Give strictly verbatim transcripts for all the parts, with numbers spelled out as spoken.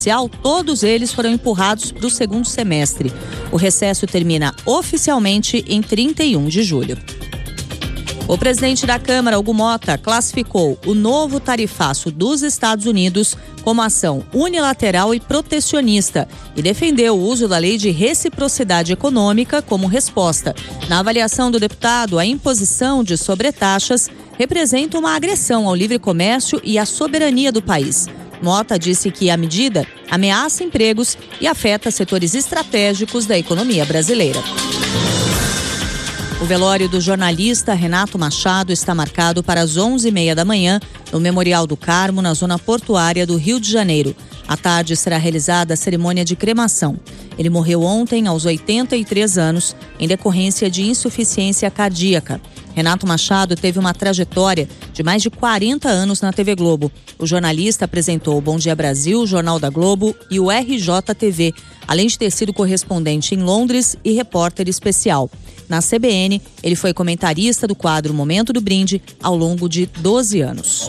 todos eles foram empurrados para o segundo semestre. O recesso termina oficialmente em trinta e um de julho. O presidente da Câmara, Hugo Mota, classificou o novo tarifaço dos Estados Unidos como ação unilateral e protecionista e defendeu o uso da lei de reciprocidade econômica como resposta. Na avaliação do deputado, a imposição de sobretaxas representa uma agressão ao livre comércio e à soberania do país. Mota disse que a medida ameaça empregos e afeta setores estratégicos da economia brasileira. O velório do jornalista Renato Machado está marcado para as onze e meia da manhã no Memorial do Carmo, na zona portuária do Rio de Janeiro. À tarde será realizada a cerimônia de cremação. Ele morreu ontem aos oitenta e três anos em decorrência de insuficiência cardíaca. Renato Machado teve uma trajetória de mais de quarenta anos na T V Globo. O jornalista apresentou o Bom Dia Brasil, o Jornal da Globo e o R J T V, além de ter sido correspondente em Londres e repórter especial. Na C B N, ele foi comentarista do quadro Momento do Brinde ao longo de doze anos.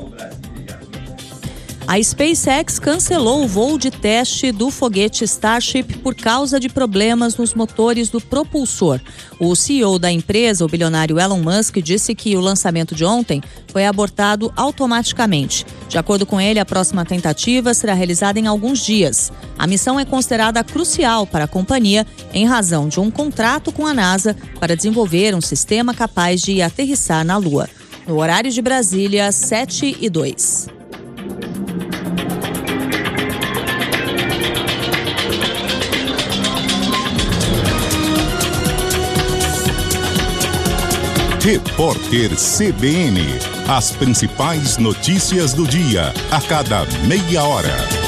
A SpaceX cancelou o voo de teste do foguete Starship por causa de problemas nos motores do propulsor. O C E O da empresa, o bilionário Elon Musk, disse que o lançamento de ontem foi abortado automaticamente. De acordo com ele, a próxima tentativa será realizada em alguns dias. A missão é considerada crucial para a companhia em razão de um contrato com a NASA para desenvolver um sistema capaz de aterrissar na Lua. No horário de Brasília, sete e dois. Repórter C B N. As principais notícias do dia, a cada meia hora.